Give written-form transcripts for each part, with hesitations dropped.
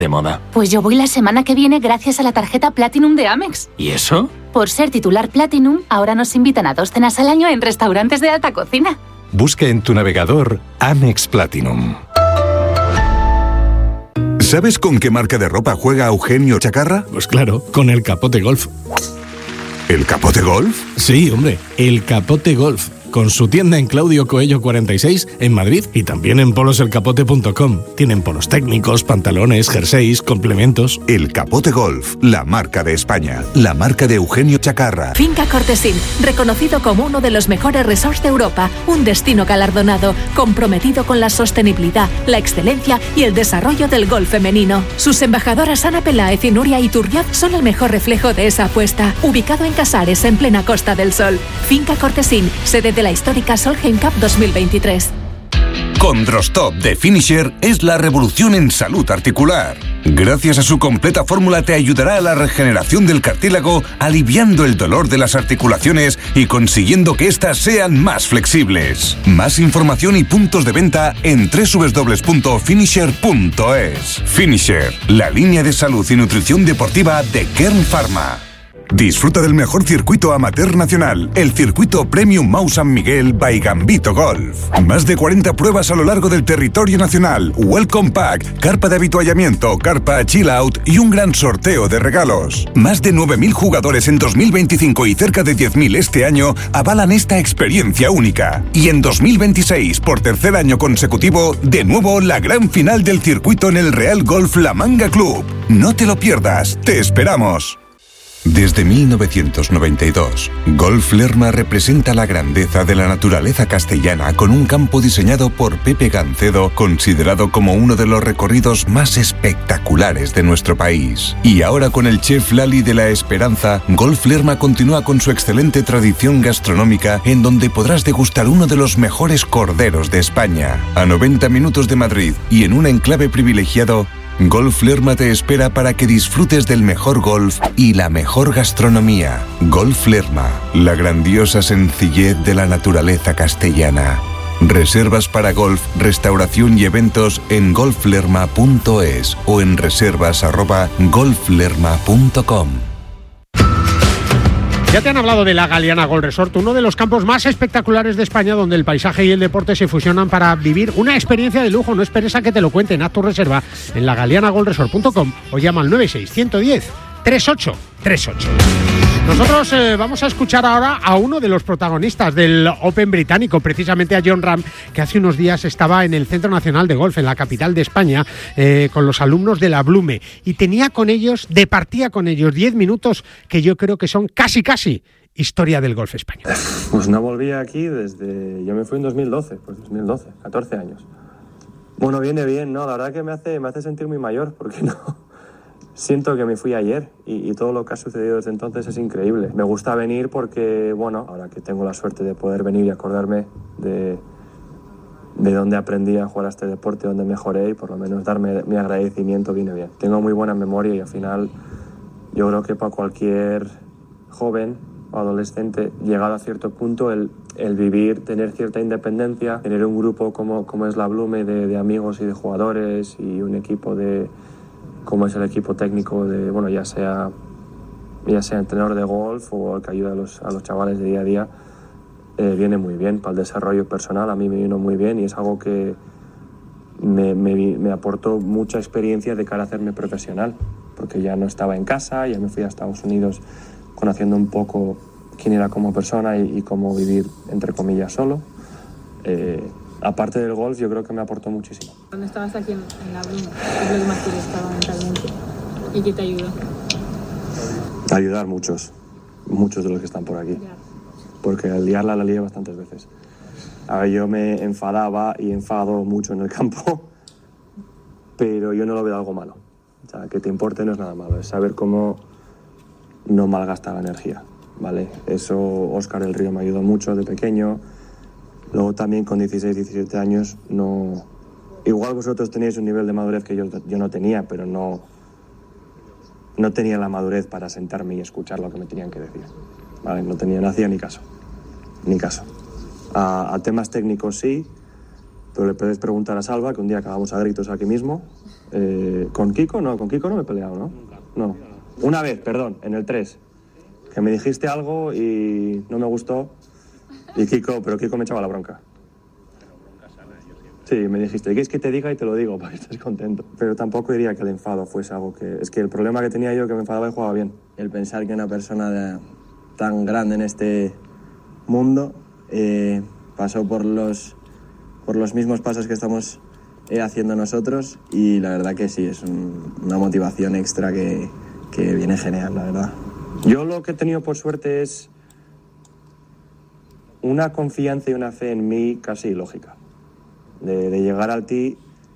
de moda? Pues yo voy la semana que viene gracias a la tarjeta Platinum de Amex. ¿Y eso? Por ser titular Platinum, ahora nos invitan a 2 cenas al año en restaurantes de alta cocina. Busca en tu navegador Amex Platinum. ¿Sabes con qué marca de ropa juega Eugenio Chacarra? Pues claro, con el Capote Golf. ¿El Capote Golf? Sí, hombre, el Capote Golf. Con su tienda en Claudio Coello 46 en Madrid y también en poloselcapote.com. Tienen polos técnicos, pantalones, jerseys, complementos. El Capote Golf, la marca de España, la marca de Eugenio Chacarra. Finca Cortesín, reconocido como uno de los mejores resorts de Europa, un destino galardonado, comprometido con la sostenibilidad, la excelencia y el desarrollo del golf femenino. Sus embajadoras Ana Peláez y Nuria Iturriaz son el mejor reflejo de esa apuesta. Ubicado en Casares, en plena Costa del Sol. Finca Cortesín, sede de la histórica Solheim Cup 2023. Condrostop de Finisher es la revolución en salud articular. Gracias a su completa fórmula te ayudará a la regeneración del cartílago, aliviando el dolor de las articulaciones y consiguiendo que éstas sean más flexibles. Más información y puntos de venta en www.finisher.es. Finisher, la línea de salud y nutrición deportiva de Kern Pharma. Disfruta del mejor circuito amateur nacional, el circuito Premium Mau San Miguel by Gambito Golf. Más de 40 pruebas a lo largo del territorio nacional, Welcome Pack, carpa de avituallamiento, carpa Chill Out y un gran sorteo de regalos. Más de 9.000 jugadores en 2025 y cerca de 10.000 este año avalan esta experiencia única. Y en 2026, por tercer año consecutivo, de nuevo la gran final del circuito en el Real Golf La Manga Club. No te lo pierdas, te esperamos. Desde 1992, Golf Lerma representa la grandeza de la naturaleza castellana con un campo diseñado por Pepe Gancedo, considerado como uno de los recorridos más espectaculares de nuestro país. Y ahora con el chef Lali de la Esperanza, Golf Lerma continúa con su excelente tradición gastronómica en donde podrás degustar uno de los mejores corderos de España. A 90 minutos de Madrid y en un enclave privilegiado, Golf Lerma te espera para que disfrutes del mejor golf y la mejor gastronomía. Golf Lerma, la grandiosa sencillez de la naturaleza castellana. Reservas para golf, restauración y eventos en golflerma.es o en reservas@golflerma.com. Ya te han hablado de la Galeana Golf Resort, uno de los campos más espectaculares de España, donde el paisaje y el deporte se fusionan para vivir una experiencia de lujo. No esperes a que te lo cuenten, haz tu reserva en lagaleanagolfresort.com o llama al 96-110-3838. Nosotros vamos a escuchar ahora a uno de los protagonistas del Open británico, precisamente a Jon Rahm, que hace unos días estaba en el Centro Nacional de Golf, en la capital de España, con los alumnos de la Blume, y departía con ellos 10 minutos que yo creo que son casi historia del golf español. Pues no volví aquí desde... Yo me fui en 2012, 14 años. Bueno, viene bien, ¿no? La verdad que me hace sentir muy mayor, porque no... Siento que me fui ayer y todo lo que ha sucedido desde entonces es increíble. Me gusta venir porque, bueno, ahora que tengo la suerte de poder venir y acordarme de dónde aprendí a jugar a este deporte, dónde mejoré, y por lo menos darme mi agradecimiento viene bien. Tengo muy buena memoria y al final yo creo que para cualquier joven o adolescente llegado a cierto punto el vivir, tener cierta independencia, tener un grupo como es la Blume de amigos y de jugadores y un equipo como es el equipo técnico de, bueno, ya sea entrenador de golf o el que ayuda a los chavales de día a día, viene muy bien para el desarrollo personal. A mí me vino muy bien y es algo que me aportó mucha experiencia de cara a hacerme profesional, porque ya no estaba en casa, ya me fui a Estados Unidos conociendo un poco quién era como persona y cómo vivir, entre comillas, solo. Aparte del golf, yo creo que me aportó muchísimo. Cuando estabas aquí en la Blume, ¿qué es lo que más te gustaba mentalmente? ¿Y qué te ayudó? Ayudar muchos de los que están por aquí. Porque al liarla la lié bastantes veces. A ver, yo me enfadaba y enfado mucho en el campo, pero yo no lo veo algo malo. O sea, que te importe no es nada malo, es saber cómo no malgastar la energía, ¿vale? Eso Óscar del Río me ayudó mucho de pequeño. Luego también con 16, 17 años, no... Igual vosotros teníais un nivel de madurez que yo no tenía, pero no tenía la madurez para sentarme y escuchar lo que me tenían que decir. ¿Vale? No hacía ni caso. A temas técnicos sí, Pero le puedes preguntar a Salva, que un día acabamos a gritos aquí mismo. ¿Con Kiko? No, con Kiko no me he peleado, ¿no? No. Una vez, perdón, en el 3. Que me dijiste algo y no me gustó. Y Kiko me echaba la bronca. Sí, me dijiste, ¿qué quieres que te diga? Y te lo digo, para que estés contento. Pero tampoco diría que el enfado fuese algo que... Es que el problema que tenía yo, que me enfadaba y jugaba bien. El pensar que una persona tan grande en este mundo pasó por los mismos pasos que estamos haciendo nosotros, y la verdad que sí, es una motivación extra que viene genial, la verdad. Yo lo que he tenido por suerte es una confianza y una fe en mí casi ilógica. De llegar al tee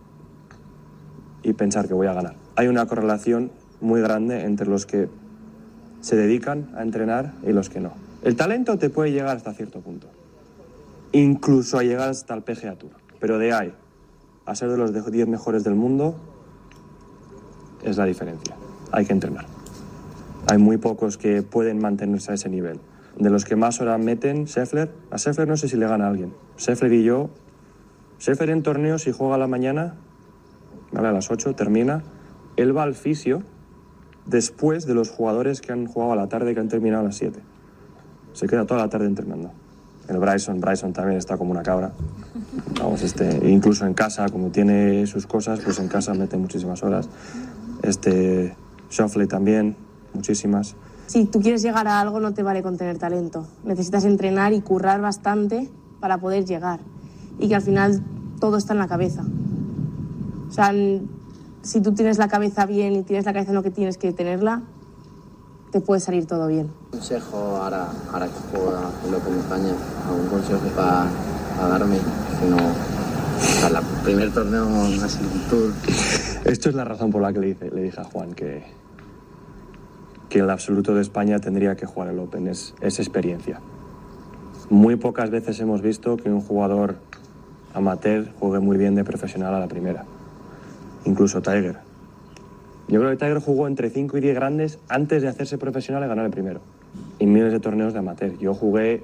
y pensar que voy a ganar. Hay una correlación muy grande entre los que se dedican a entrenar y los que no. El talento te puede llegar hasta cierto punto, incluso a llegar hasta el PGA Tour, pero de ahí a ser de los 10 mejores del mundo es la diferencia. Hay que entrenar. Hay muy pocos que pueden mantenerse a ese nivel. De los que más horas meten, Scheffler, a Scheffler no sé si le gana a alguien. Scheffler y yo, Scheffler en torneos, si juega a la mañana, ¿vale? A las 8 termina, él va al fisio después de los jugadores que han jugado a la tarde, que han terminado a las 7. Se queda toda la tarde entrenando. El Bryson también está como una cabra. Vamos, incluso en casa, como tiene sus cosas, pues en casa mete muchísimas horas. Schauffele también, muchísimas. Si tú quieres llegar a algo, no te vale con tener talento. Necesitas entrenar y currar bastante para poder llegar. Y que al final todo está en la cabeza. O sea, si tú tienes la cabeza bien y tienes la cabeza en lo que tienes que tenerla, te puede salir todo bien. Consejo ahora que juega en Open de España, algún consejo para darme, que no, o sea, el primer torneo así tour. Esto es la razón por la que le dije a Juan que el absoluto de España tendría que jugar el Open, es experiencia. Muy pocas veces hemos visto que un jugador amateur juegue muy bien de profesional a la primera. Incluso Tiger. Yo creo que Tiger jugó entre 5 y 10 grandes antes de hacerse profesional y ganar el primero. Y miles de torneos de amateur. Yo jugué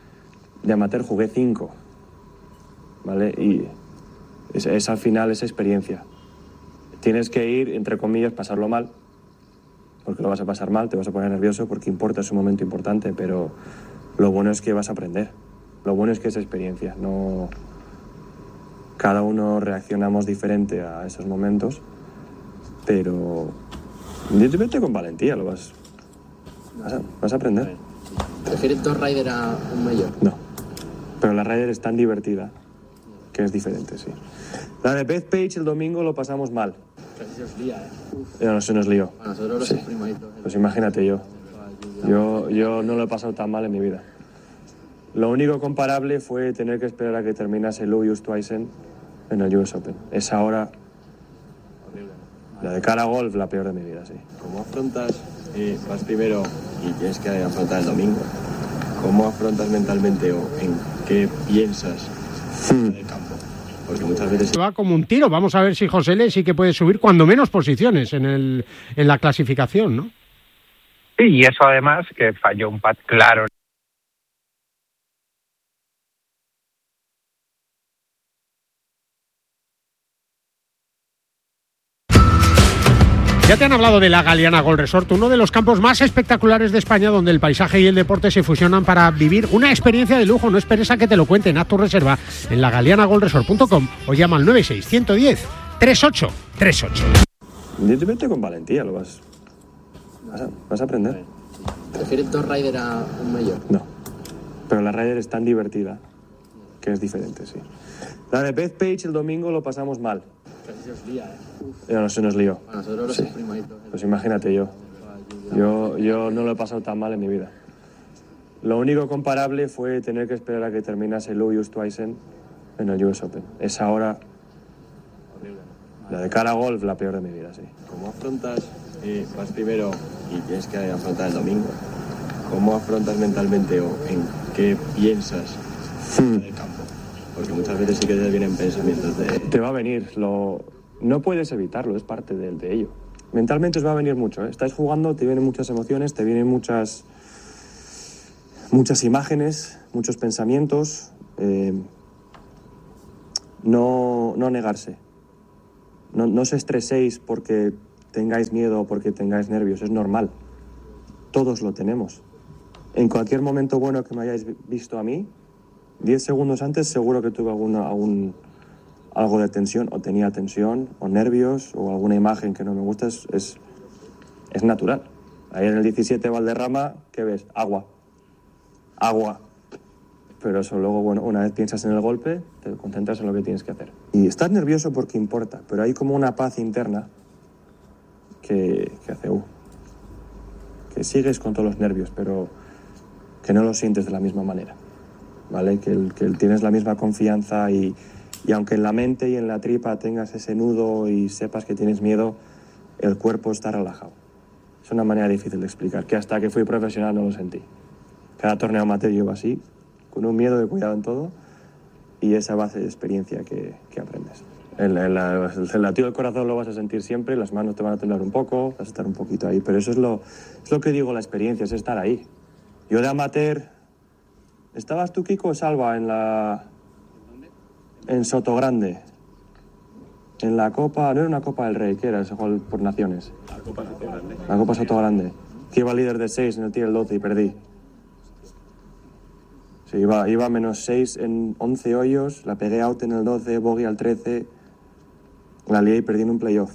5. ¿Vale? Y es al final esa experiencia. Tienes que ir, entre comillas, pasarlo mal. Porque lo vas a pasar mal, te vas a poner nervioso porque importa, es un momento importante. Pero lo bueno es que vas a aprender. Lo bueno es que es experiencia. No... Cada uno reaccionamos diferente a esos momentos. Pero vete con valentía, vas a aprender. ¿Prefieres dos Ryder a un mayor? No, pero la Ryder es tan divertida que es diferente, sí. La de Bethpage el domingo lo pasamos mal. Casi se os lía, No se nos lió. A nosotros los primaditos. Pues imagínate yo no lo he pasado tan mal en mi vida. Lo único comparable fue tener que esperar a que terminase Louis Oosthuizen en el US Open. Esa hora... La de cara a golf, la peor de mi vida, sí. ¿Cómo afrontas, vas primero y tienes que afrontar el domingo? ¿Cómo afrontas mentalmente o en qué piensas del campo? Porque muchas veces... Va como un tiro. Vamos a ver si José Le sí que puede subir cuando menos posiciones en la clasificación, ¿no? Sí, y eso además que falló un pad claro. Ya te han hablado de la Galiana Golf Resort, uno de los campos más espectaculares de España, donde el paisaje y el deporte se fusionan para vivir una experiencia de lujo. No esperes a que te lo cuenten, haz tu reserva en lagalianagolfresort.com o llama al 96-110-3838. Vete con valentía, vas a aprender. ¿Prefieres dos Ryder a un mayor? No, pero la Ryder es tan divertida que es diferente, sí. La de Bethpage el domingo lo pasamos mal. Casi se os lía, No se nos lió. A nosotros los primaditos. Pues imagínate yo no lo he pasado tan mal en mi vida. Lo único comparable fue tener que esperar a que terminase Louis Oosthuizen en el US Open. Esa hora... La de cara a golf, la peor de mi vida, sí. ¿Cómo afrontas, vas primero y tienes que afrontar el domingo? ¿Cómo afrontas mentalmente o en qué piensas del campo? Porque muchas veces sí que te vienen pensamientos de... Te va a venir, no puedes evitarlo, es parte de ello. Mentalmente os va a venir mucho, ¿eh? Estáis jugando, te vienen muchas emociones, te vienen muchas imágenes, muchos pensamientos. no negarse. No os estreséis porque tengáis miedo o porque tengáis nervios, es normal. Todos lo tenemos. En cualquier momento bueno que me hayáis visto a mí, 10 segundos antes seguro que tuve algo de tensión, o tenía tensión, o nervios, o alguna imagen que no me gusta, es natural. Ahí en el 17 Valderrama, ¿qué ves? Agua. Pero eso luego, bueno, una vez piensas en el golpe, te concentras en lo que tienes que hacer. Y estás nervioso porque importa, pero hay como una paz interna que hace, que sigues con todos los nervios, pero que no los sientes de la misma manera, ¿vale? Que tienes la misma confianza y aunque en la mente y en la tripa tengas ese nudo y sepas que tienes miedo, el cuerpo está relajado. Es una manera difícil de explicar, que hasta que fui profesional no lo sentí. Cada torneo amateur yo iba así, con un miedo de cuidado en todo, y esa base de experiencia que aprendes. El latido del corazón lo vas a sentir siempre, las manos te van a temblar un poco, vas a estar un poquito ahí, pero eso es lo que digo, la experiencia, es estar ahí. Yo de amateur, ¿estabas tú, Kiko, o Salva, en Sotogrande? En la Copa, no era una Copa del Rey, ¿qué era? Se jugó por naciones. La Copa Sotogrande. La Copa Sotogrande. Que iba líder de 6 en el tiro del 12 y perdí. Sí, iba -6 en 11 hoyos, la pegué out en el 12, bogey al 13, la lié y perdí en un playoff.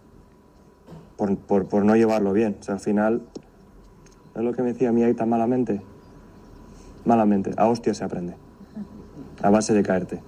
Por no llevarlo bien. O sea, al final, ¿es lo que me decía a mí ahí tan malamente? Malamente. A hostia se aprende. A base de caerte.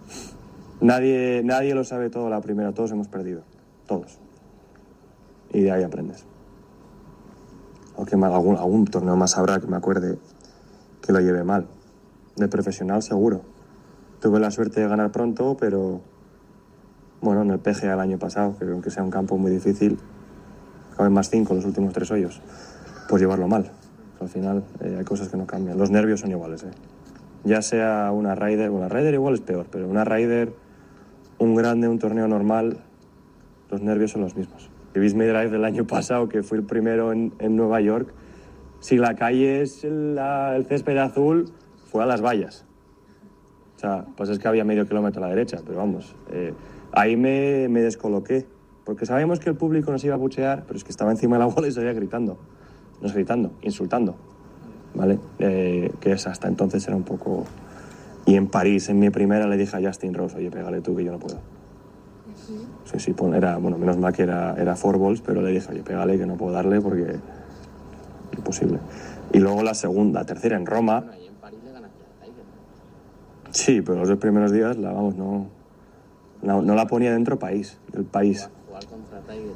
Nadie lo sabe todo a la primera, todos hemos perdido. Todos. Y de ahí aprendes. Aunque algún torneo más habrá que me acuerde que lo lleve mal. De profesional seguro. Tuve la suerte de ganar pronto, pero bueno, en el PGA el año pasado, que aunque sea un campo muy difícil, acabé +5 los últimos 3 hoyos, pues llevarlo mal. Al final hay cosas que no cambian. Los nervios son iguales, Ya sea una Ryder, bueno, la Ryder igual es peor, pero una Ryder, un grande, un torneo normal, los nervios son los mismos. Vivís mi drive del año pasado, que fui el primero en Nueva York. Si la calle es el césped azul, fue a las vallas. O sea, pues es que había medio kilómetro a la derecha, pero vamos, ahí me descoloqué, porque sabíamos que el público nos iba a buchear, pero es que estaba encima de la bola y seguía gritando, insultando, ¿vale? Que hasta entonces era un poco... Y en París, en mi primera, le dije a Justin Rose, oye, pégale tú que yo no puedo. Sí, era, bueno, menos mal que era 4 balls, pero le dije, oye, pégale que no puedo darle porque... Imposible. Y luego la tercera en Roma... Sí, pero los 2 primeros días, no la ponía dentro del país. Jugar contra Tiger.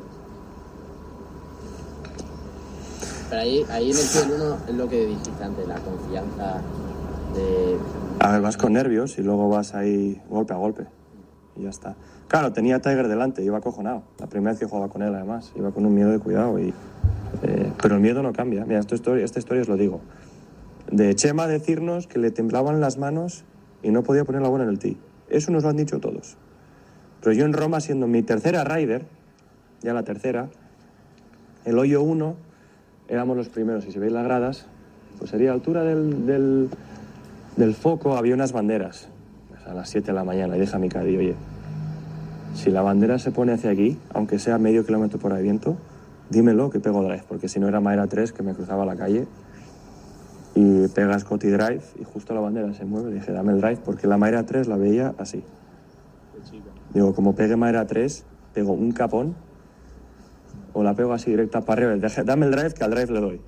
Pero ahí en el Tier 1 es lo que dijiste antes, la confianza de... A ver, vas con nervios y luego vas ahí golpe a golpe. Y ya está. Claro, tenía a Tiger delante, iba acojonado. La primera vez que jugaba con él, además. Iba con un miedo de cuidado. Pero el miedo no cambia. Mira, esta historia os lo digo. De Chema decirnos que le temblaban las manos y no podía poner la bola en el tee. Eso nos lo han dicho todos. Pero yo en Roma, siendo mi tercera Ryder, ya la tercera, el hoyo 1, éramos los primeros. Y si veis las gradas, pues sería a altura del foco, había unas banderas. A las 7 de la mañana, y dije a mi caddy, oye, si la bandera se pone hacia aquí, aunque sea medio kilómetro por ahí viento, dímelo que pego drive, porque si no era Maera 3 que me cruzaba la calle y pega Scotty drive y justo la bandera se mueve. Dije, dame el drive, porque la Maera 3 la veía así. Digo, como pegue Maera 3, pego un capón o la pego así directa para arriba. Dame el drive, que al drive le doy.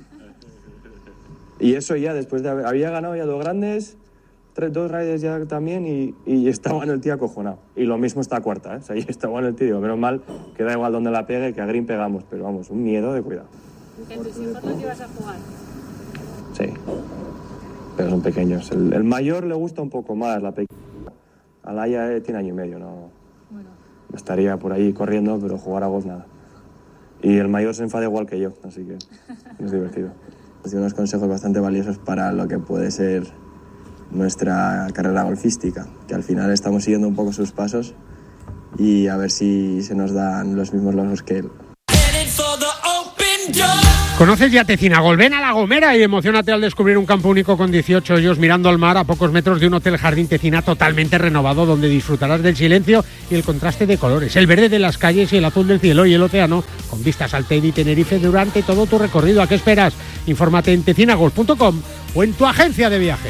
Y eso ya después de había ganado ya 2 grandes, 2 riders ya también, y estaba en el tío acojonado. Y lo mismo esta cuarta, O sea, ya estaba en el tío. Digo, menos mal que da igual donde la pegue, que a green pegamos. Pero vamos, un miedo de cuidado. ¿En tus hijos no te ibas a jugar? Sí, pero son pequeños. El mayor le gusta un poco más, la pequeña. Alaya tiene 1 año y medio, ¿no? Bueno. Estaría por ahí corriendo, pero jugar a golf nada. Y el mayor se enfada igual que yo, así que es divertido. He unos consejos bastante valiosos para lo que puede ser nuestra carrera golfística, que al final estamos siguiendo un poco sus pasos y a ver si se nos dan los mismos logros que él. ¿Conoces ya Tecina Golf? Ven a La Gomera y emociónate al descubrir un campo único con 18 hoyos mirando al mar a pocos metros de un hotel jardín Tecina totalmente renovado donde disfrutarás del silencio y el contraste de colores, el verde de las calles y el azul del cielo y el océano con vistas al Teide y Tenerife durante todo tu recorrido. ¿A qué esperas? Infórmate en tecinagolf.com o en tu agencia de viaje.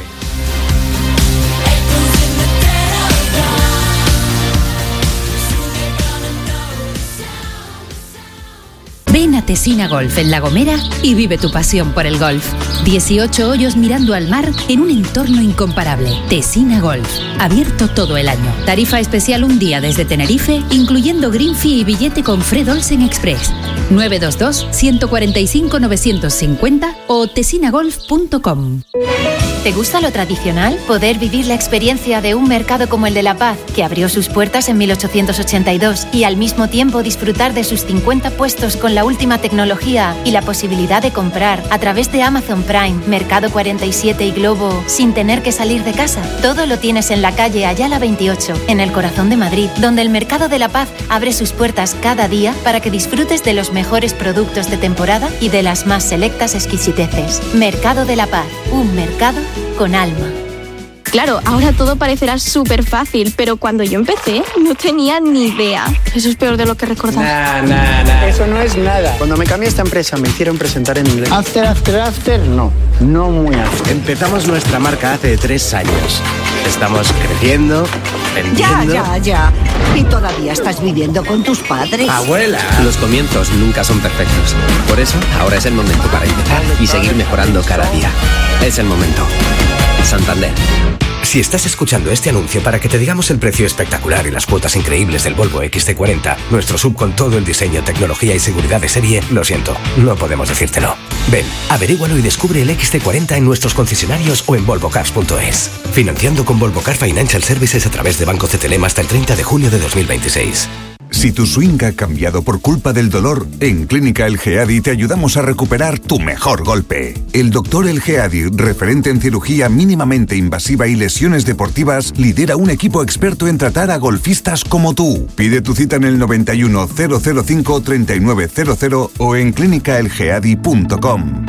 Ven a Tecina Golf en La Gomera y vive tu pasión por el golf. 18 hoyos mirando al mar en un entorno incomparable. Tecina Golf, abierto todo el año. Tarifa especial un día desde Tenerife, incluyendo green fee y billete con Fred Olsen Express. 922-145-950 o tecinagolf.com. ¿Te gusta lo tradicional? Poder vivir la experiencia de un mercado como el de La Paz, que abrió sus puertas en 1882, y al mismo tiempo disfrutar de sus 50 puestos con la última tecnología y la posibilidad de comprar a través de Amazon Prime, Mercado 47 y Globo sin tener que salir de casa. Todo lo tienes en la calle Ayala 28, en el corazón de Madrid, donde el Mercado de La Paz abre sus puertas cada día para que disfrutes de los mejores productos de temporada y de las más selectas exquisiteces. Mercado de La Paz, un mercado con alma. Claro, ahora todo parecerá súper fácil, pero cuando yo empecé no tenía ni idea. Eso es peor de lo que recordaba. Nah. Eso no es nada. Cuando me cambié a esta empresa me hicieron presentar en inglés. After, no muy after. Empezamos nuestra marca hace 3 años. Estamos creciendo, vendiendo... Ya. ¿Y todavía estás viviendo con tus padres? ¡Abuela! Los comienzos nunca son perfectos. Por eso, ahora es el momento para empezar y seguir mejorando cada día. Es el momento. Santander. Si estás escuchando este anuncio para que te digamos el precio espectacular y las cuotas increíbles del Volvo XC40, nuestro SUV con todo el diseño, tecnología y seguridad de serie, lo siento, no podemos decírtelo. Ven, averígualo y descubre el XC40 en nuestros concesionarios o en volvocars.es. Financiando con Volvo Car Financial Services a través de Banco CTLM hasta el 30 de junio de 2026. Si tu swing ha cambiado por culpa del dolor, en Clínica El Geadi te ayudamos a recuperar tu mejor golpe. El doctor El Geadi, referente en cirugía mínimamente invasiva y lesiones deportivas, lidera un equipo experto en tratar a golfistas como tú. Pide tu cita en el 91 005 3900 o en clínicaelgeadi.com.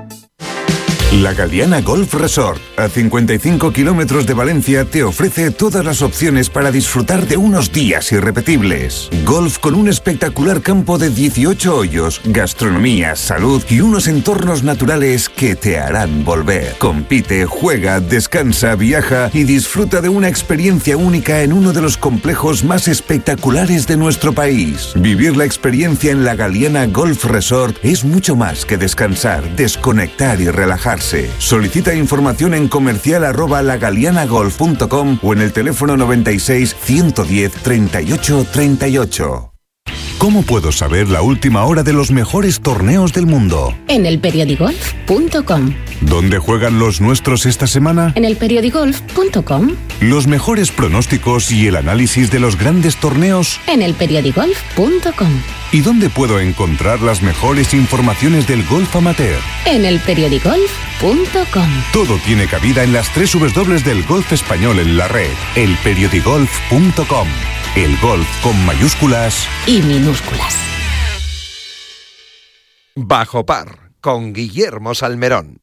La Galiana Golf Resort, a 55 kilómetros de Valencia, te ofrece todas las opciones para disfrutar de unos días irrepetibles. Golf con un espectacular campo de 18 hoyos, gastronomía, salud y unos entornos naturales que te harán volver. Compite, juega, descansa, viaja y disfruta de una experiencia única en uno de los complejos más espectaculares de nuestro país. Vivir la experiencia en la Galiana Golf Resort es mucho más que descansar, desconectar y relajarse. Solicita información en comercial@lagalianagolf.com o en el teléfono 96 110 38 38. ¿Cómo puedo saber la última hora de los mejores torneos del mundo? En elperiodigolf.com. ¿Dónde juegan los nuestros esta semana? En elperiodigolf.com. Los mejores pronósticos y el análisis de los grandes torneos. En elperiodigolf.com. ¿Y dónde puedo encontrar las mejores informaciones del golf amateur? En elperiodigolf.com. Todo tiene cabida en las 3 W del golf español en la red. elperiodigolf.com. El golf con mayúsculas y minúsculas. Bajo par, con Guillermo Salmerón.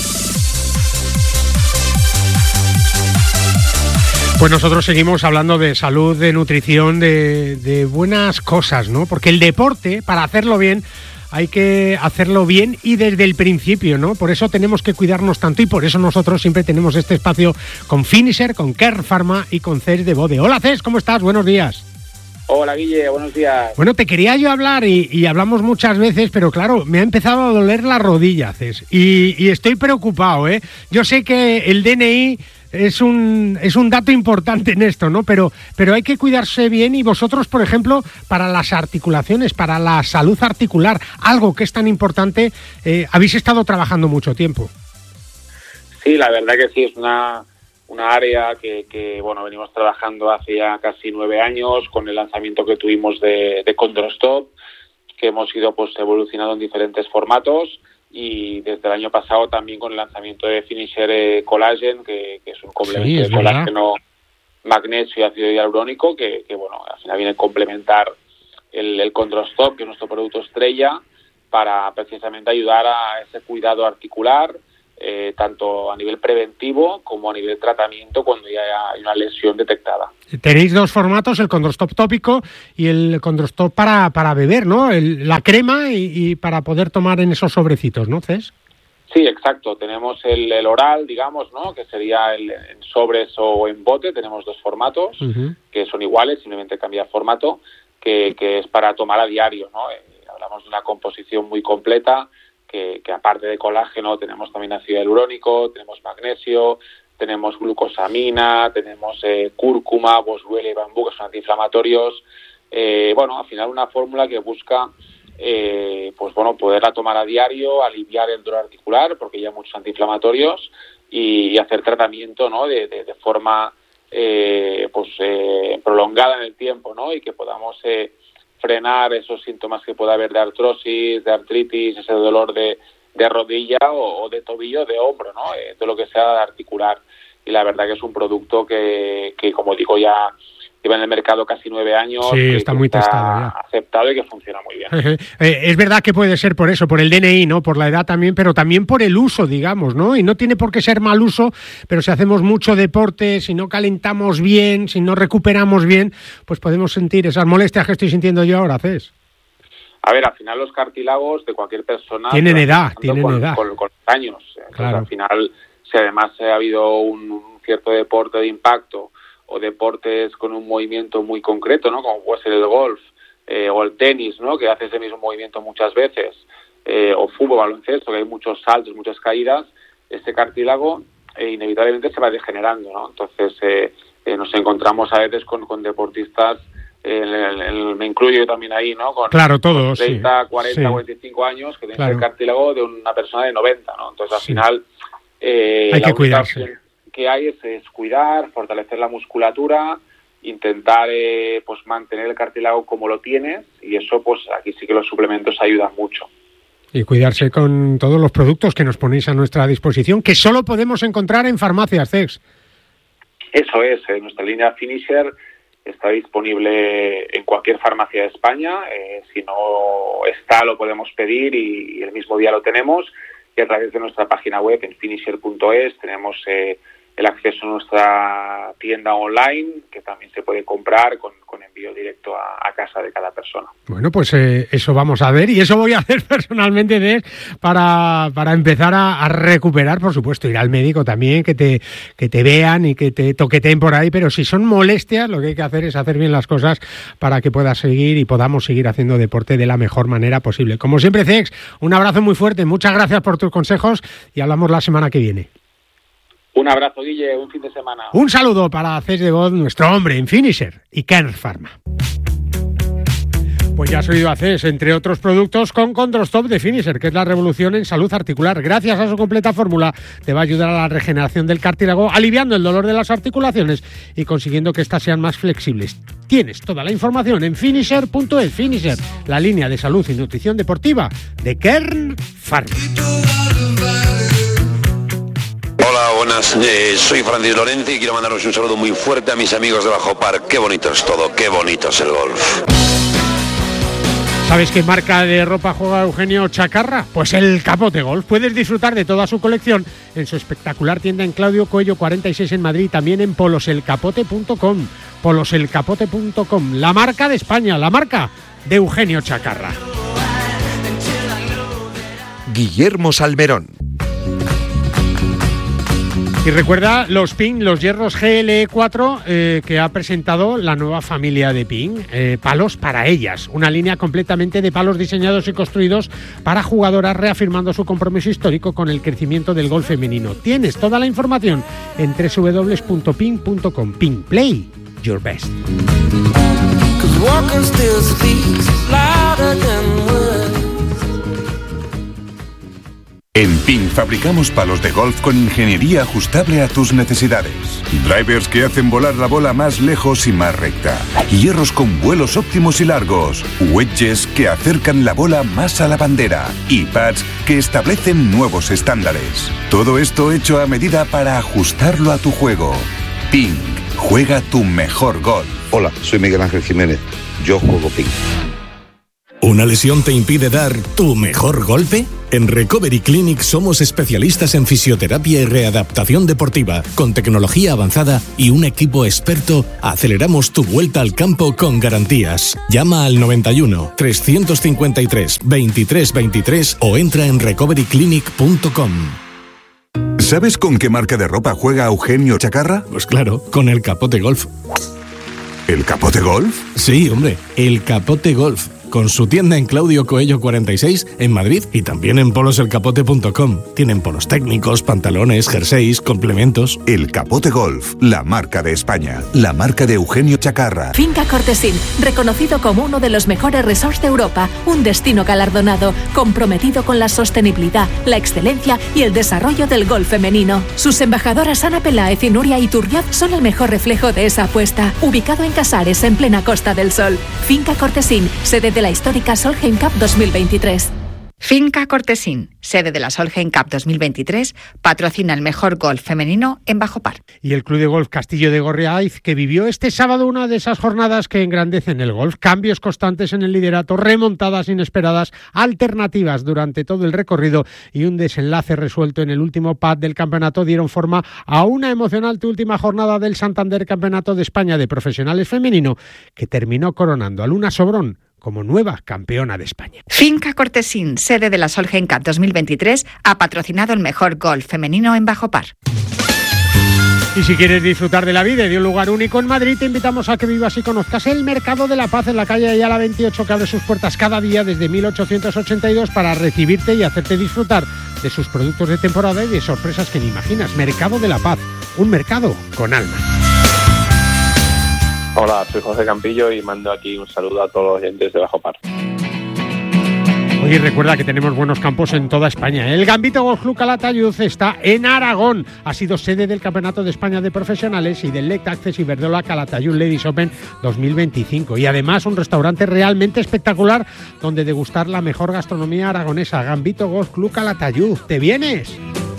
Pues nosotros seguimos hablando de salud, de nutrición, de buenas cosas, ¿no? Porque el deporte, para hacerlo bien, hay que hacerlo bien y desde el principio, ¿no? Por eso tenemos que cuidarnos tanto y por eso nosotros siempre tenemos este espacio con Finisher, con Kern Pharma y con Cés de Bode. Hola Cés, ¿cómo estás? Buenos días. Hola Guille, buenos días. Bueno, te quería yo hablar y hablamos muchas veces, pero claro, me ha empezado a doler la rodilla, Cés, y estoy preocupado, ¿eh? Yo sé que el DNI es un dato importante en esto, ¿no? Pero hay que cuidarse bien y vosotros, por ejemplo, para las articulaciones, para la salud articular, algo que es tan importante, habéis estado trabajando mucho tiempo. Sí, la verdad que sí, es una área que bueno, venimos trabajando hace ya casi 9 años con el lanzamiento que tuvimos de Condrostop, que hemos ido pues evolucionando en diferentes formatos. Y desde el año pasado también con el lanzamiento de Finisher Collagen, que es un complemento de colágeno, magnesio y ácido hialurónico, que bueno, al final viene a complementar el Condrostop, que es nuestro producto estrella, para precisamente ayudar a ese cuidado articular, tanto a nivel preventivo como a nivel tratamiento cuando ya hay una lesión detectada. Tenéis dos formatos, el Condrostop tópico y el Condrostop para beber, ¿no? La crema y para poder tomar en esos sobrecitos, ¿no, Cés? Sí, exacto. Tenemos el oral, digamos, ¿no? Que sería en sobres o en bote. Tenemos dos formatos que son iguales, simplemente cambia formato, que es para tomar a diario, ¿no? Hablamos de una composición muy completa, que aparte de colágeno tenemos también ácido hialurónico, tenemos magnesio, tenemos glucosamina, tenemos cúrcuma, boswellia y bambú, que son antiinflamatorios. Al final una fórmula que busca poderla tomar a diario, aliviar el dolor articular, porque ya hay muchos antiinflamatorios, y hacer tratamiento, ¿no? de forma prolongada en el tiempo, ¿no? Y que podamos frenar esos síntomas que pueda haber de artrosis, de artritis, ese dolor de rodilla o de tobillo, de hombro, ¿no? Todo lo que sea articular. Y la verdad que es un producto que como digo, ya lleva en el mercado casi 9 años. Sí, está muy testado ya. Aceptado y que funciona muy bien. Es verdad que puede ser por eso, por el DNI, ¿no? Por la edad también, pero también por el uso, digamos, ¿no? Y no tiene por qué ser mal uso, pero si hacemos mucho deporte, si no calentamos bien, si no recuperamos bien, pues podemos sentir esas molestias que estoy sintiendo yo ahora, Cés. A ver, al final los cartílagos de cualquier persona tienen edad, con los años. Entonces, claro. Al final, si además ha habido un cierto deporte de impacto o deportes con un movimiento muy concreto, ¿no? Como puede ser el golf o el tenis, ¿no? Que hace ese mismo movimiento muchas veces, o fútbol, baloncesto, que hay muchos saltos, muchas caídas, este cartílago inevitablemente se va degenerando, ¿no? Entonces nos encontramos a veces con deportistas, me incluyo también ahí, ¿no? Con, claro, todos, 30, 40, 45 años, que tienen el cartílago de una persona de 90, ¿no? Entonces, al final, hay que cuidarse. Que hay es cuidar, fortalecer la musculatura, intentar mantener el cartílago como lo tienes, y eso pues aquí sí que los suplementos ayudan mucho. Y cuidarse con todos los productos que nos ponéis a nuestra disposición, que solo podemos encontrar en farmacias, Cés. Eso es, nuestra línea Finisher está disponible en cualquier farmacia de España. Si no está, lo podemos pedir y el mismo día lo tenemos. Y a través de nuestra página web en finisher.es tenemos el acceso a nuestra tienda online, que también se puede comprar con envío directo a casa de cada persona. Bueno, pues eso vamos a ver, y eso voy a hacer personalmente para empezar a recuperar, por supuesto, ir al médico también, que te vean y que te toqueteen por ahí, pero si son molestias, lo que hay que hacer es hacer bien las cosas para que puedas seguir y podamos seguir haciendo deporte de la mejor manera posible. Como siempre, Cés, un abrazo muy fuerte, muchas gracias por tus consejos y hablamos la semana que viene. Un abrazo, Guille, un fin de semana. Un saludo para Cés de God, nuestro hombre en Finisher y Kern Pharma. Pues ya has oído a Cés, entre otros productos, con Condrostop de Finisher, que es la revolución en salud articular. Gracias a su completa fórmula, te va a ayudar a la regeneración del cartílago, aliviando el dolor de las articulaciones y consiguiendo que éstas sean más flexibles. Tienes toda la información en finisher.es. Finisher, la línea de salud y nutrición deportiva de Kern Pharma. Hola, buenas, soy Francis Lorente y quiero mandaros un saludo muy fuerte a mis amigos de Bajo Par. Qué bonito es todo, qué bonito es el golf. ¿Sabes qué marca de ropa juega Eugenio Chacarra? Pues el Capote Golf. Puedes disfrutar de toda su colección en su espectacular tienda en Claudio Coello 46 en Madrid, también en poloselcapote.com. poloselcapote.com, la marca de España, la marca de Eugenio Chacarra. Guillermo Salmerón. Y recuerda los PIN, los hierros GLE4 que ha presentado la nueva familia de PIN, palos para ellas, una línea completamente de palos diseñados y construidos para jugadoras, reafirmando su compromiso histórico con el crecimiento del golf femenino. Tienes toda la información en www.pin.com. PIN, play your best. En PIN fabricamos palos de golf con ingeniería ajustable a tus necesidades. Drivers que hacen volar la bola más lejos y más recta. Hierros con vuelos óptimos y largos. Wedges que acercan la bola más a la bandera. Y pads que establecen nuevos estándares. Todo esto hecho a medida para ajustarlo a tu juego. PIN. Juega tu mejor golf. Hola, soy Miguel Ángel Jiménez. Yo juego PIN. ¿Una lesión te impide dar tu mejor golpe? En Recovery Clinic somos especialistas en fisioterapia y readaptación deportiva. Con tecnología avanzada y un equipo experto, aceleramos tu vuelta al campo con garantías. Llama al 91 353 23 23 o entra en recoveryclinic.com. ¿Sabes con qué marca de ropa juega Eugenio Chacarra? Pues claro, con el Capote Golf. ¿El Capote Golf? Sí, hombre, el Capote Golf. Con su tienda en Claudio Coello 46 en Madrid y también en poloselcapote.com. Tienen polos técnicos, pantalones, jerseys, complementos. El Capote Golf, la marca de España, la marca de Eugenio Chacarra. Finca Cortesín, reconocido como uno de los mejores resorts de Europa, un destino galardonado, comprometido con la sostenibilidad, la excelencia y el desarrollo del golf femenino. Sus embajadoras Ana Peláez y Nuria Iturriaz son el mejor reflejo de esa apuesta. Ubicado en Casares, en plena Costa del Sol. Finca Cortesín, sede de la histórica Solheim Cup 2023. Finca Cortesín, sede de la Solheim Cup 2023, patrocina el mejor golf femenino en Bajo Par. Y el Club de Golf Castillo de Gorriaiz, que vivió este sábado una de esas jornadas que engrandecen el golf, cambios constantes en el liderato, remontadas inesperadas, alternativas durante todo el recorrido y un desenlace resuelto en el último pad del campeonato dieron forma a una emocionante última jornada del Santander Campeonato de España de Profesionales Femenino, que terminó coronando a Luna Sobrón como nueva campeona de España. Finca Cortesín, sede de la Solheim Cup 2023, ha patrocinado el mejor golf femenino en Bajo Par. Y si quieres disfrutar de la vida y de un lugar único en Madrid, te invitamos a que vivas y conozcas el Mercado de la Paz en la calle Ayala 28, que abre sus puertas cada día desde 1882 para recibirte y hacerte disfrutar de sus productos de temporada y de sorpresas que ni imaginas. Mercado de la Paz, un mercado con alma. Hola, soy José Campillo y mando aquí un saludo a todos los oyentes de Bajo Par. Oye, recuerda que tenemos buenos campos en toda España. El Gambito Golf Club Calatayud está en Aragón. Ha sido sede del Campeonato de España de Profesionales y del Lect Access Iberdrola Calatayud Ladies Open 2025. Y además un restaurante realmente espectacular donde degustar la mejor gastronomía aragonesa. Gambito Golf Club Calatayud. ¿Te vienes?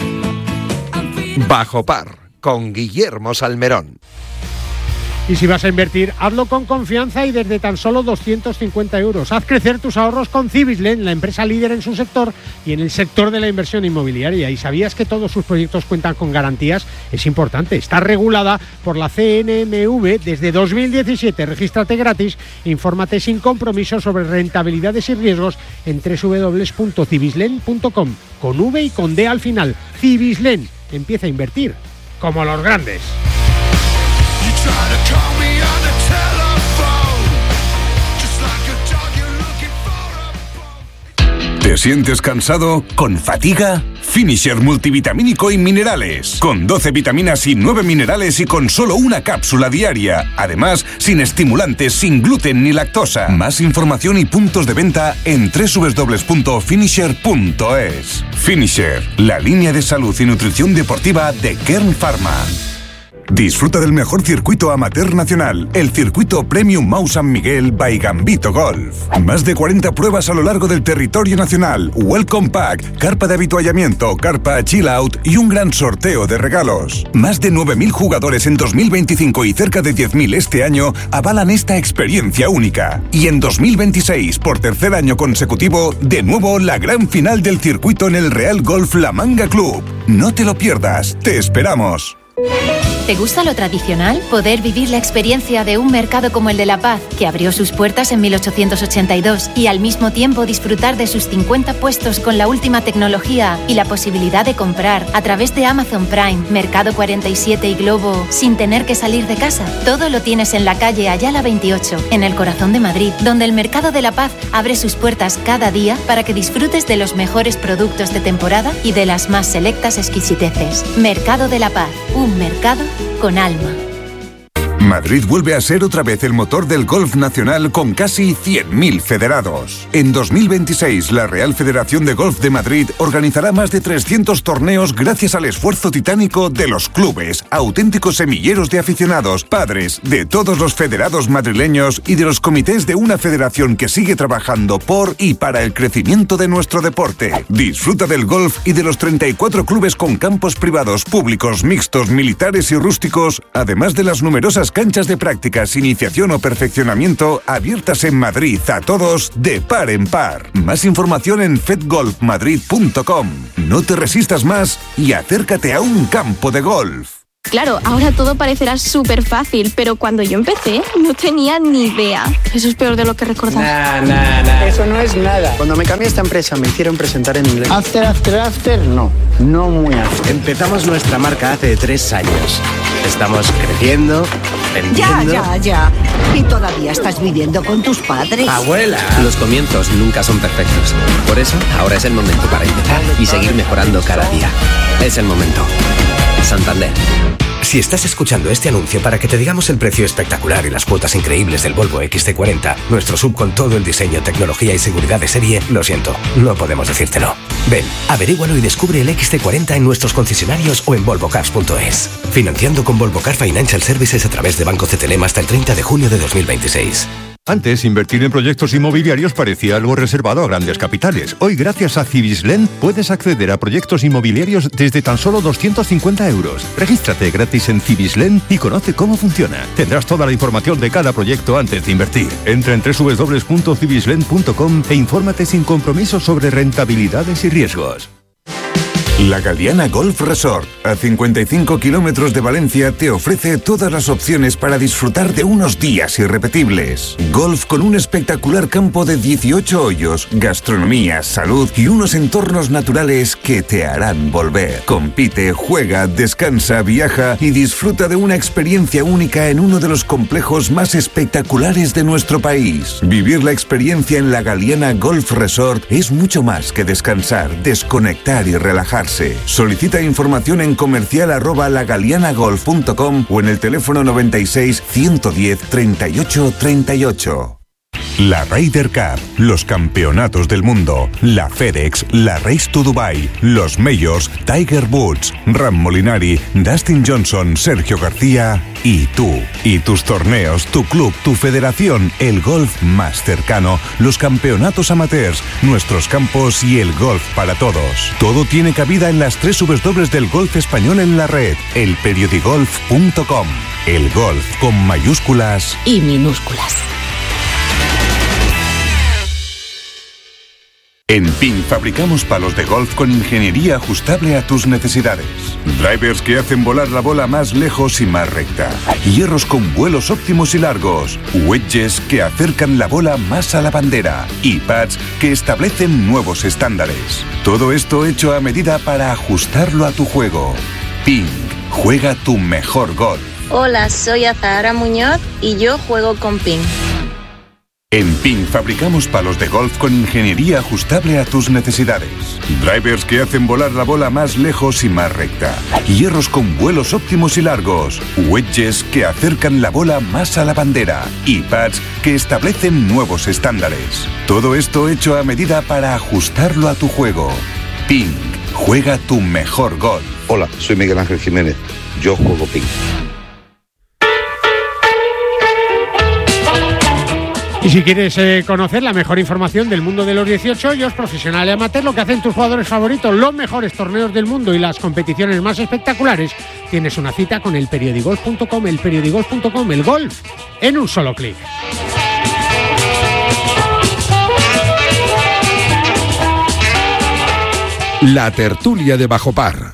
Bajo Par, con Guillermo Salmerón. Y si vas a invertir, hazlo con confianza y desde tan solo 250 euros. Haz crecer tus ahorros con Cibislen, la empresa líder en su sector y en el sector de la inversión inmobiliaria. ¿Y sabías que todos sus proyectos cuentan con garantías? Es importante. Está regulada por la CNMV desde 2017. Regístrate gratis, infórmate sin compromiso sobre rentabilidades y riesgos en www.cibislen.com. Con V y con D al final. Cibislen. Empieza a invertir como los grandes. ¿Te sientes cansado? ¿Con fatiga? Finisher multivitamínico y minerales. Con 12 vitaminas y 9 minerales y con solo una cápsula diaria. Además, sin estimulantes, sin gluten ni lactosa. Más información y puntos de venta en www.finisher.es. Finisher, la línea de salud y nutrición deportiva de Kern Pharma. Disfruta del mejor circuito amateur nacional, el circuito Premium Mau San Miguel by Gambito Golf. Más de 40 pruebas a lo largo del territorio nacional, Welcome Pack, carpa de avituallamiento, carpa Chill Out y un gran sorteo de regalos. Más de 9.000 jugadores en 2025 y cerca de 10.000 este año avalan esta experiencia única. Y en 2026, por tercer año consecutivo, de nuevo la gran final del circuito en el Real Golf La Manga Club. No te lo pierdas, te esperamos. ¿Te gusta lo tradicional? Poder vivir la experiencia de un mercado como el de La Paz, que abrió sus puertas en 1882, y al mismo tiempo disfrutar de sus 50 puestos con la última tecnología y la posibilidad de comprar a través de Amazon Prime, Mercado 47 y Globo sin tener que salir de casa. Todo lo tienes en la calle Ayala 28, en el corazón de Madrid, donde el Mercado de La Paz abre sus puertas cada día para que disfrutes de los mejores productos de temporada y de las más selectas exquisiteces. Mercado de La Paz, un mercado con alma. Madrid vuelve a ser otra vez el motor del golf nacional con casi 100.000 federados. En 2026, la Real Federación de Golf de Madrid organizará más de 300 torneos gracias al esfuerzo titánico de los clubes, auténticos semilleros de aficionados, padres, de todos los federados madrileños y de los comités de una federación que sigue trabajando por y para el crecimiento de nuestro deporte. Disfruta del golf y de los 34 clubes con campos privados, públicos, mixtos, militares y rústicos, además de las numerosas canchas de prácticas, iniciación o perfeccionamiento abiertas en Madrid a todos de par en par. Más información en fedgolfmadrid.com. No te resistas más y acércate a un campo de golf. Claro, ahora todo parecerá súper fácil, pero cuando yo empecé no tenía ni idea. Eso es peor de lo que recordaba. Nah. Eso no es nada. Cuando me cambié a esta empresa me hicieron presentar en inglés. After, no muy after. Empezamos nuestra marca hace 3 años. Estamos creciendo, vendiendo... Ya. ¿Y todavía estás viviendo con tus padres? ¡Abuela! Los comienzos nunca son perfectos. Por eso, ahora es el momento para empezar y seguir mejorando cada día. Es el momento. Santander. Si estás escuchando este anuncio para que te digamos el precio espectacular y las cuotas increíbles del Volvo XC40, nuestro SUV con todo el diseño, tecnología y seguridad de serie, lo siento, no podemos decírtelo. Ven, averígualo y descubre el XC40 en nuestros concesionarios o en volvocars.es. Financiando con Volvo Car Financial Services a través de Banco CTLM hasta el 30 de junio de 2026. Antes, invertir en proyectos inmobiliarios parecía algo reservado a grandes capitales. Hoy, gracias a Cibislen, puedes acceder a proyectos inmobiliarios desde tan solo 250 euros. Regístrate gratis en Cibislen y conoce cómo funciona. Tendrás toda la información de cada proyecto antes de invertir. Entra en www.cibislen.com e infórmate sin compromiso sobre rentabilidades y riesgos. La Galiana Golf Resort, a 55 kilómetros de Valencia, te ofrece todas las opciones para disfrutar de unos días irrepetibles. Golf con un espectacular campo de 18 hoyos, gastronomía, salud y unos entornos naturales que te harán volver. Compite, juega, descansa, viaja y disfruta de una experiencia única en uno de los complejos más espectaculares de nuestro país. Vivir la experiencia en la Galiana Golf Resort es mucho más que descansar, desconectar y relajarse. Solicita información en comercial@lagalianagolf.com o en el teléfono 96 110 38 38. La Ryder Cup, los campeonatos del mundo, la FedEx, la Race to Dubai, los Majors, Tiger Woods, Ram Molinari, Dustin Johnson, Sergio García y tú. Y tus torneos, tu club, tu federación, el golf más cercano, los campeonatos amateurs, nuestros campos y el golf para todos. Todo tiene cabida en las 3 W del golf español en la red, elperiodigolf.com. El golf con mayúsculas y minúsculas. En PIN fabricamos palos de golf con ingeniería ajustable a tus necesidades. Drivers que hacen volar la bola más lejos y más recta. Hierros con vuelos óptimos y largos. Wedges que acercan la bola más a la bandera. Y pads que establecen nuevos estándares. Todo esto hecho a medida para ajustarlo a tu juego. PIN. Juega tu mejor golf. Hola, soy Azahara Muñoz y yo juego con PIN. En PIN fabricamos palos de golf con ingeniería ajustable a tus necesidades. Drivers que hacen volar la bola más lejos y más recta. Hierros con vuelos óptimos y largos. Wedges que acercan la bola más a la bandera. Y pads que establecen nuevos estándares. Todo esto hecho a medida para ajustarlo a tu juego. PIN. Juega tu mejor golf. Hola, soy Miguel Ángel Jiménez. Yo juego PIN. Y si quieres conocer la mejor información del mundo de los 18 hoyos, profesional y amateur, lo que hacen tus jugadores favoritos, los mejores torneos del mundo y las competiciones más espectaculares, tienes una cita con elperiodigolf.com, elperiodigolf.com, el golf en un solo clic. La tertulia de Bajo Par.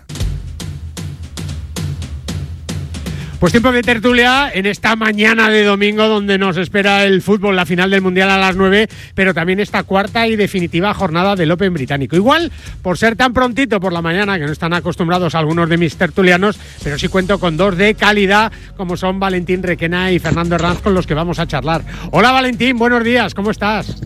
Pues tiempo de tertulia en esta mañana de domingo donde nos espera el fútbol, la final del Mundial a las 9, pero también esta cuarta y definitiva jornada del Open británico. Igual, por ser tan prontito por la mañana, que no están acostumbrados algunos de mis tertulianos, pero sí cuento con dos de calidad, como son Valentín Requena y Fernando Herranz, con los que vamos a charlar. Hola Valentín, buenos días, ¿cómo estás?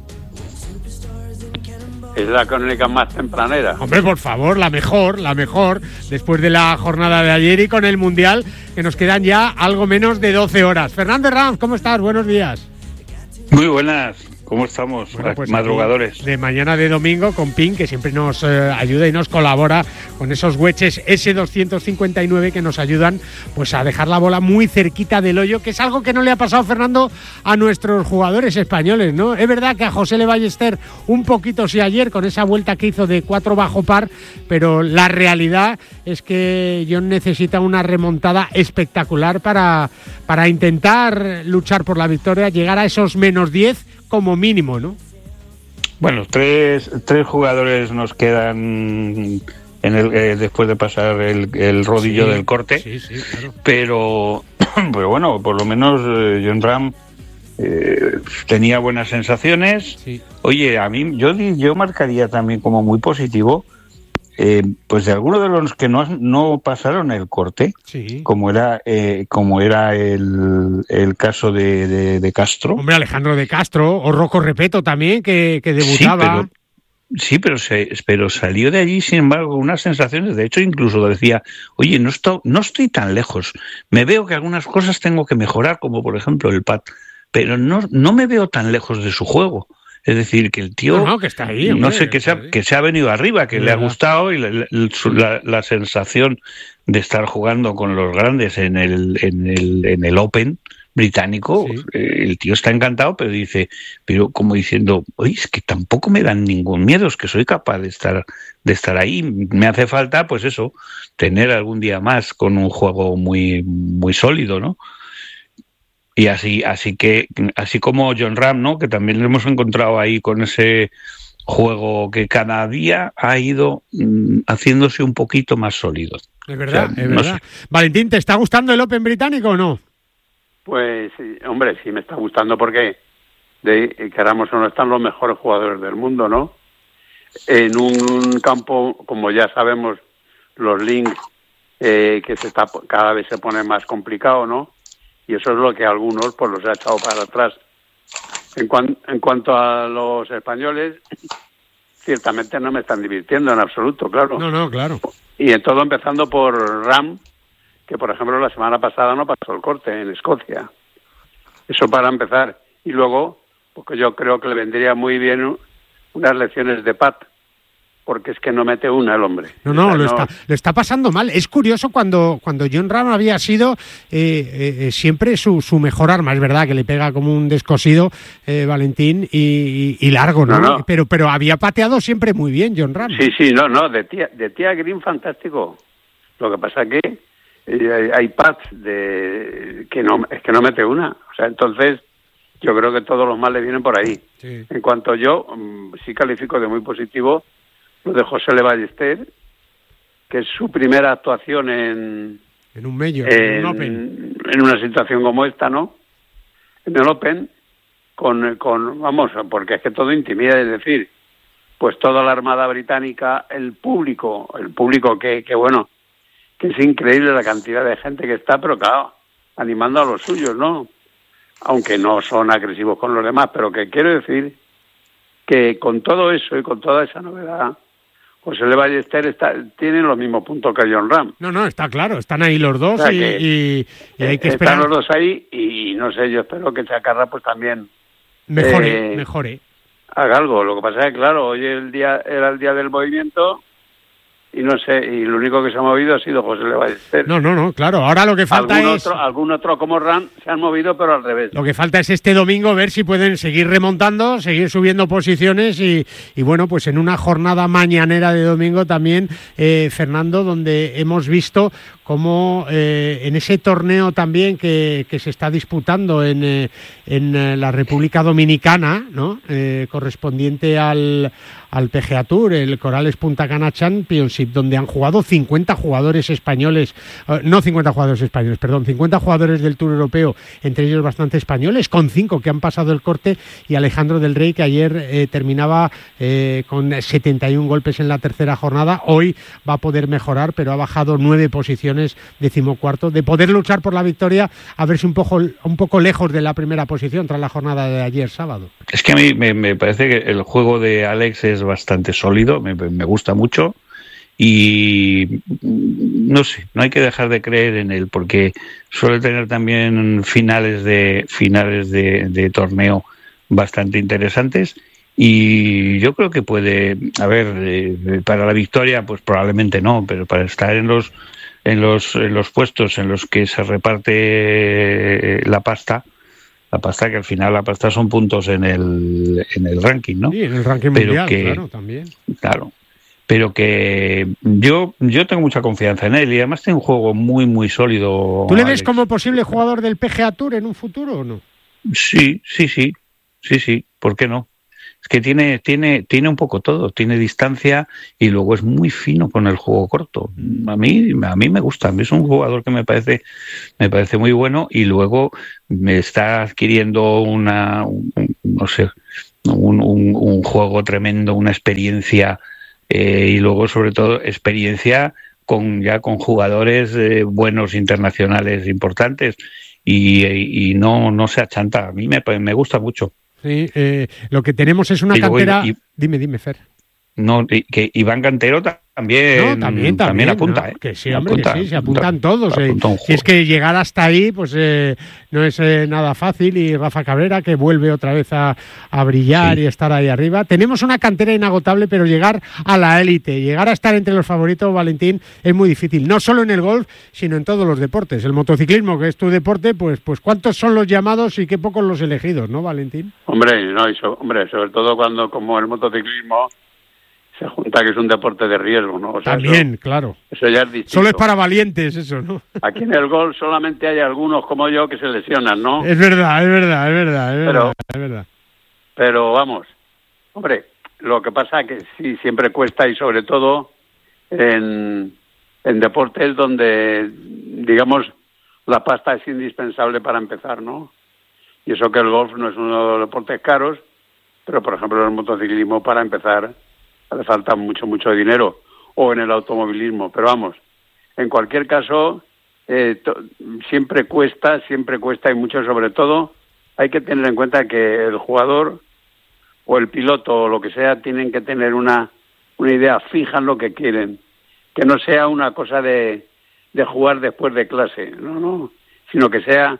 Es la crónica más tempranera. Hombre, por favor, la mejor, después de la jornada de ayer y con el Mundial, que nos quedan ya algo menos de 12 horas. Fernando Herranz, ¿cómo estás? Buenos días. Muy buenas. ¿Cómo estamos? Bueno, pues madrugadores. De mañana de domingo con Ping, que siempre nos ayuda y nos colabora con esos wedges S259 que nos ayudan pues a dejar la bola muy cerquita del hoyo, que es algo que no le ha pasado, Fernando, a nuestros jugadores españoles, ¿no? Es verdad que a José Le Ballester un poquito sí ayer con esa vuelta que hizo de 4 bajo par, pero la realidad es que John necesita una remontada espectacular para intentar luchar por la victoria, llegar a esos menos 10 como mínimo, ¿no? Bueno, tres jugadores nos quedan después de pasar el rodillo del corte, claro. pero bueno, por lo menos Jon Rahm tenía buenas sensaciones. Sí. Oye, a mí yo marcaría también como muy positivo pues de algunos de los que no pasaron el corte, sí, como era el caso de Castro. Hombre, Alejandro de Castro o Rocco Repetto también, que debutaba. Sí, pero salió de allí, sin embargo, unas sensaciones. De hecho, incluso decía, oye, no estoy tan lejos. Me veo que algunas cosas tengo que mejorar, como por ejemplo el pad, pero no me veo tan lejos de su juego. Es decir, que el tío, que está ahí, hombre, no sé, que se ha venido arriba, que le ha gustado, y la sensación de estar jugando con los grandes en el Open británico, sí. El tío está encantado, pero pero como diciendo, oye, es que tampoco me dan ningún miedo, es que soy capaz de estar ahí. Me hace falta, pues eso, tener algún día más con un juego muy, muy sólido, ¿no? Y así como Jon Rahm, ¿no? Que también lo hemos encontrado ahí con ese juego que cada día ha ido haciéndose un poquito más sólido. Es verdad, o sea, es verdad. Sé. Valentín, ¿te está gustando el Open británico o no? Pues, hombre, sí me está gustando porque, queramos o no, están los mejores jugadores del mundo, ¿no? En un campo, como ya sabemos, los links, cada vez se pone más complicado, ¿no? Y eso es lo que algunos pues los ha echado para atrás. En cuanto a los españoles, ciertamente no me están divirtiendo en absoluto, claro. No, claro. Y en todo empezando por Rahm, que por ejemplo la semana pasada no pasó el corte en Escocia. Eso para empezar. Y luego, porque yo creo que le vendría muy bien unas lecciones de pad, porque es que no mete una el hombre. Lo está pasando mal. Es curioso cuando Jon Rahm había sido siempre su mejor arma. Es verdad que le pega como un descosido, Valentín, y largo, ¿no? No. Pero había pateado siempre muy bien Jon Rahm. Sí, de tía green fantástico. Lo que pasa es que hay pads que no mete una. O sea, entonces yo creo que todos los males vienen por ahí. Sí. En cuanto yo sí califico de muy positivo lo de José Le Ballester, que es su primera actuación en un Major, en un Open, en una situación como esta, ¿no? En el Open, vamos, porque es que todo intimida, es decir, pues toda la Armada Británica, el público que bueno, que es increíble la cantidad de gente que está, pero claro, animando a los suyos, ¿no? Aunque no son agresivos con los demás, pero que quiero decir que con todo eso y con toda esa novedad, José Le Ballester tiene los mismos puntos que Jon Rahm. No, está claro, están ahí los dos, o sea, y hay que esperar. Están los dos ahí y no sé, yo espero que Chacarra pues también mejore. Haga algo. Lo que pasa es que, claro, hoy era el día del movimiento y no sé, y lo único que se ha movido ha sido José Le Ballester. No, claro, ahora lo que falta algún otro como Rahm se han movido, pero al revés. Lo que falta es este domingo ver si pueden seguir remontando, seguir subiendo posiciones y bueno, pues en una jornada mañanera de domingo también, Fernando, donde hemos visto cómo en ese torneo también que se está disputando en la República Dominicana, ¿no? Correspondiente al PGA Tour, el Corales Punta Cana Championship, donde han jugado 50 jugadores españoles, 50 jugadores del Tour Europeo, entre ellos bastante españoles, con 5 que han pasado el corte, y Alejandro del Rey, que ayer terminaba con 71 golpes en la tercera jornada. Hoy va a poder mejorar, pero ha bajado 9 posiciones, 14º, de poder luchar por la victoria, a verse un poco lejos de la primera posición tras la jornada de ayer sábado. Es que a mí me parece que el juego de Alex es bastante sólido, me gusta mucho, y no sé, no hay que dejar de creer en él, porque suele tener también finales de torneo bastante interesantes. Y yo creo que puede, para la victoria, pues probablemente no, pero para estar en los puestos en los que se reparte la pasta, que al final la pasta son puntos en el ranking, ¿no? Sí, en el ranking mundial, claro, también. Claro, pero que yo tengo mucha confianza en él y además tiene un juego muy, muy sólido. ¿Tú le ves como posible jugador del PGA Tour en un futuro o no? Sí, ¿por qué no? Es que tiene un poco todo, tiene distancia y luego es muy fino con el juego corto. A mí me gusta, a mí es un jugador que me parece muy bueno y luego me está adquiriendo un juego tremendo, una experiencia y luego sobre todo experiencia con jugadores buenos internacionales importantes y no se achanta. A mí me gusta mucho. Sí, lo que tenemos es una cantera... Dime, Fer. No, que Iván Cantero también apunta, ¿no? Que sí, hombre, apunta, que sí, se apuntan todos. Si es que llegar hasta ahí, pues no es nada fácil. Y Rafa Cabrera, que vuelve otra vez a brillar y estar ahí arriba. Tenemos una cantera inagotable, pero llegar a la élite, llegar a estar entre los favoritos, Valentín, es muy difícil. No solo en el golf, sino en todos los deportes. El motociclismo, que es tu deporte, pues ¿cuántos son los llamados y qué pocos los elegidos, ¿no, Valentín? Hombre, sobre todo cuando, como el motociclismo, se junta que es un deporte de riesgo, ¿no? O sea, también, claro. Eso ya es distinto. Solo es para valientes eso, ¿no? Aquí en el golf solamente hay algunos como yo que se lesionan, ¿no? Es verdad. Pero vamos, hombre, lo que pasa es que sí, siempre cuesta y sobre todo en deportes donde, digamos, la pasta es indispensable para empezar, ¿no? Y eso que el golf no es uno de los deportes caros, pero por ejemplo en el motociclismo para empezar hace falta mucho dinero, o en el automovilismo, pero vamos, en cualquier caso siempre cuesta y mucho, sobre todo hay que tener en cuenta que el jugador o el piloto o lo que sea tienen que tener una idea fija en lo que quieren, que no sea una cosa de jugar después de clase, no, sino que sea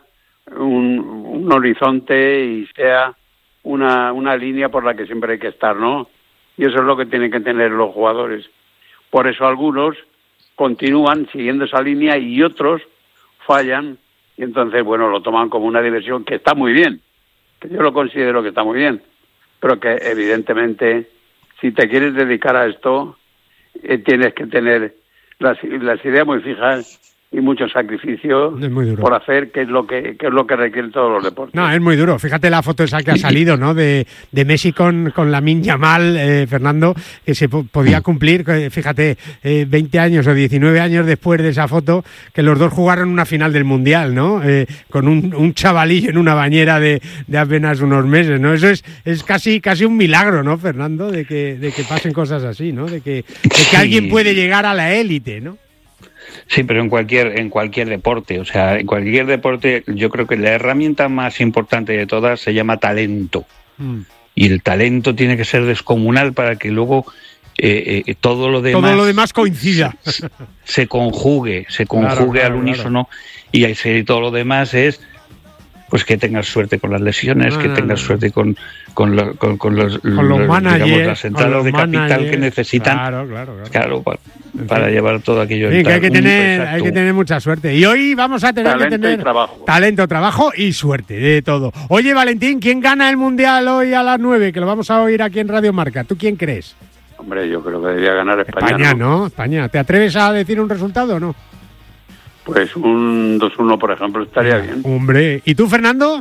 un horizonte y sea una línea por la que siempre hay que estar, ¿no? Y eso es lo que tienen que tener los jugadores. Por eso algunos continúan siguiendo esa línea y otros fallan y entonces, bueno, lo toman como una diversión que está muy bien, que yo lo considero que está muy bien, pero que evidentemente si te quieres dedicar a esto tienes que tener las ideas muy fijas y mucho sacrificio por hacer, que es lo que requieren todos los deportes. No, es muy duro. Fíjate la foto esa que ha salido, ¿no? De Messi con Lamine Yamal, Fernando, que se podía cumplir, fíjate, 20 años o 19 años después de esa foto, que los dos jugaron una final del Mundial, ¿no? Con un chavalillo en una bañera de apenas unos meses, ¿no? Eso es casi un milagro, ¿no, Fernando? De que pasen cosas así, ¿no? De que alguien puede llegar a la élite, ¿no? Sí, pero en cualquier deporte, o sea, en cualquier deporte yo creo que la herramienta más importante de todas se llama talento. Y el talento tiene que ser descomunal para que luego todo lo demás coincida. Se conjugue al unísono, claro. Y todo lo demás es pues que tengas suerte con las lesiones, que tengas suerte con los managers, digamos, las entradas de capital que necesitan, claro, para llevar todo aquello. Sí, que hay que tener mucha suerte. Y hoy vamos a tener que tener talento, trabajo y suerte, de todo. Oye, Valentín, ¿quién gana el Mundial hoy a las 9? Que lo vamos a oír aquí en Radio Marca. ¿Tú quién crees? Hombre, yo creo que debería ganar España. España, ¿no? España. ¿Te atreves a decir un resultado o no? Pues un 2-1, por ejemplo, estaría bien. Hombre, ¿y tú, Fernando?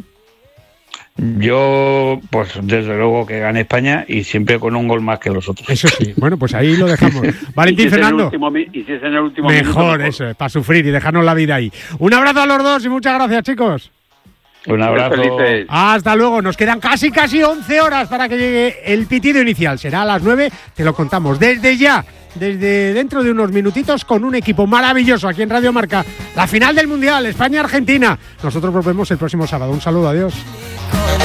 Yo, pues desde luego que gane España y siempre con un gol más que los otros. Eso sí, bueno, pues ahí lo dejamos. Valentín, Fernando. Y si es en el último mejor, eso es, para sufrir y dejarnos la vida ahí. Un abrazo a los dos y muchas gracias, chicos. Un abrazo. Hasta luego. Nos quedan casi 11 horas para que llegue el pitido inicial. Será a las 9, te lo contamos desde ya. Desde dentro de unos minutitos con un equipo maravilloso aquí en Radio Marca. La final del Mundial, España-Argentina. Nosotros volvemos el próximo sábado. Un saludo, adiós.